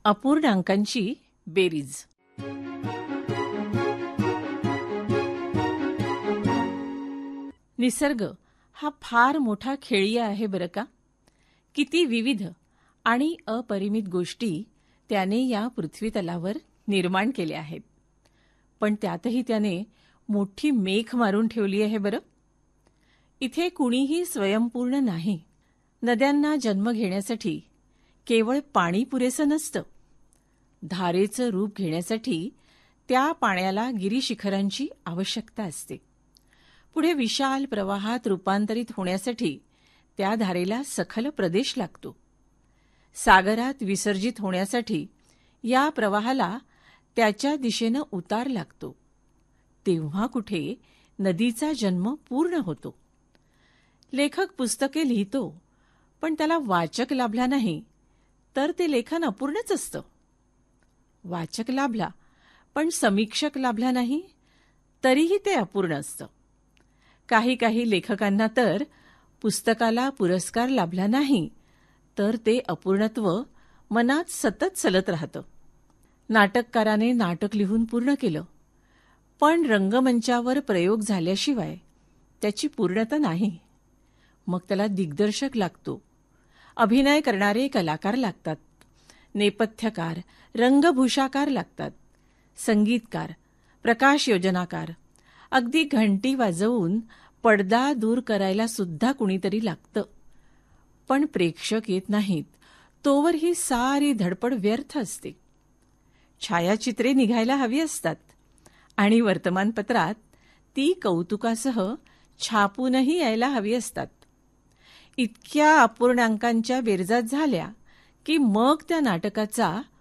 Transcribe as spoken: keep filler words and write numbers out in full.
अपूर्णांकांची बेरीज. निसर्ग हा फार मोठा खेळी आहे बरं का. किती विविध आणि अपरिमित गोष्टी त्याने या पृथ्वीतलावर निर्माण केल्या आहेत. पण त्यातही त्याने मोठी मेख मारून ठेवली आहे बरं. इथे कुणीही स्वयंपूर्ण नाही. नद्यांना जन्म घेण्यासाठी केवळ पाणी पुरेसं नसतं. धारेचं रूप घेण्यासाठी त्या पाण्याला गिरीशिखरांची आवश्यकता असते. पुढे विशाल प्रवाहात रूपांतरित होण्यासाठी त्या धारेला सखल प्रदेश लागतो. सागरात विसर्जित होण्यासाठी या प्रवाहाला त्याच्या दिशेनं उतार लागतो. तेव्हा कुठे नदीचा जन्म पूर्ण होतो. लेखक पुस्तके लिहितो, पण त्याला वाचक लाभला नाही तर ते लेखन अपूर्णच असतं. वाचक लाभला पण समीक्षक लाभला नाही तरीही ते अपूर्ण असतं. काही काही लेखकांना तर पुस्तकाला पुरस्कार लाभला नाही तर ते अपूर्णत्व मनात सतत चलत राहतं. नाटककाराने नाटक लिहून पूर्ण केलं, पण रंगमंचावर प्रयोग झाल्याशिवाय त्याची पूर्णता नाही. मग त्याला दिग्दर्शक लागतो, अभिनय करणारे कलाकार लागतात, नेपथ्यकार, रंगभूषाकार लागतात, संगीतकार, प्रकाशयोजनाकार, अगदी घंटी वाजवून पडदा दूर करायला सुद्धा कुणीतरी लागतं. पण प्रेक्षक येत नाहीत तोवर ही सारी धडपड व्यर्थ असते. छायाचित्रे निघायला हवी असतात आणि वर्तमानपत्रात ती कौतुकासह छापूनही यायला हवी असतात. इतक्या अपूर्णांकांच्या बेरजात झाल्या की मग त्या नाटकाचा